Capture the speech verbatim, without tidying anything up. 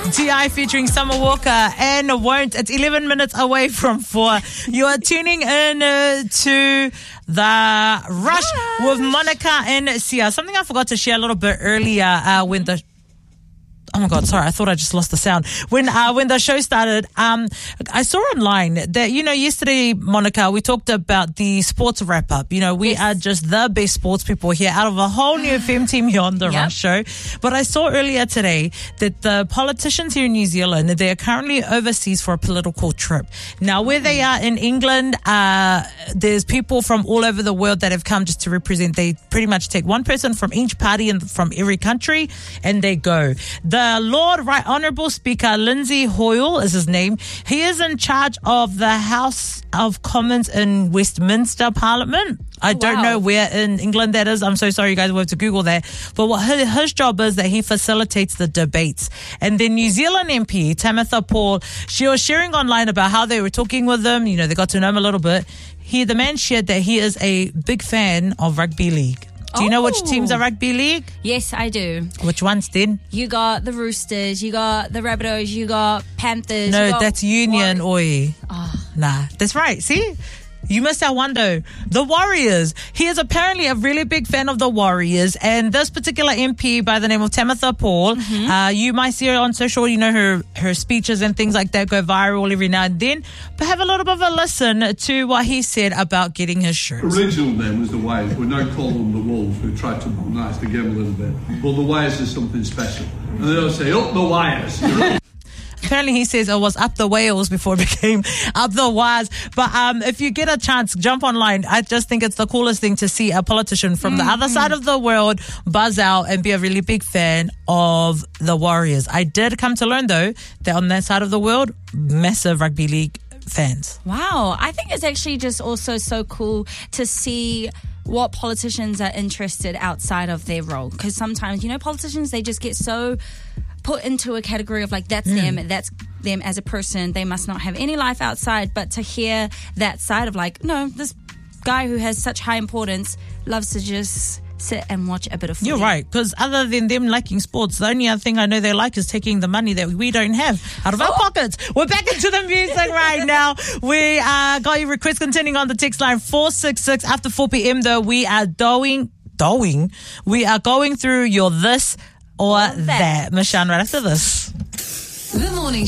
T I featuring Summer Walker and Won't. It's eleven minutes away from four. You are tuning in uh, to The Rush with Monica and Sia. Something I forgot to share a little bit earlier uh, when the Oh my God, sorry, I thought I just lost the sound. When uh, when the show started, um, I saw online that, you know, yesterday, Monica, we talked about the sports wrap-up. You know, we yes. are just the best sports people here out of a whole new F M team here on The yep. Rush Show. But I saw earlier today that the politicians here in New Zealand, they are currently overseas for a political trip. Now, where they are in England, uh, there's people from all over the world that have come just to represent. They pretty much take one person from each party and from every country, and they go. The The Lord Right Honourable Speaker Lindsay Hoyle is his name. He is in charge of the House of Commons in Westminster Parliament. I oh, don't wow. know where in England that is. I'm so sorry, you guys will have to Google that. But what his, his job is that he facilitates the debates. And then New Zealand M P Tamitha Paul, she was sharing online about how they were talking with him. You know, they got to know him a little bit. He, the man shared that he is a big fan of rugby league. Do you oh. know which teams are rugby league? Yes, I do. Which ones then? You got the Roosters, you got the Rabbitohs, you got Panthers. No, you got that's Union, War- oi. Oh. Nah, that's right. See? You missed out one though. The Warriors. He is apparently a really big fan of the Warriors. And this particular M P by the name of Tamitha Paul, mm-hmm. uh, you might see her on social, you know, her, her speeches and things like that go viral every now and then. But have a little bit of a listen to what he said about getting his shirt. Original name was the Wires. We now call them the Wolves. We tried to nice the game a little bit. Well, the Wires is something special. And they'll say, up the Wires. Apparently he says it was up the whales before it became up the wires. But um, if you get a chance, jump online. I just think it's the coolest thing to see a politician from mm-hmm. the other side of the world buzz out and be a really big fan of the Warriors. I did come to learn, though, that on that side of the world, massive rugby league fans. Wow. I think it's actually just also so cool to see what politicians are interested outside of their role. Because sometimes, you know, politicians, they just get so put into a category of like, that's mm. them, that's them as a person, they must not have any life outside. But to hear that side of like, no, this guy who has such high importance loves to just sit and watch a bit of footy. You're right, because other than them liking sports, the only other thing I know they like is taking the money that we don't have out of oh. our pockets. We're back into the music right now. We uh, got your request continuing on the text line four six six. After four p.m. though, we are doing, doing, we are going through your this or that. that. Michelle, right after this. The morning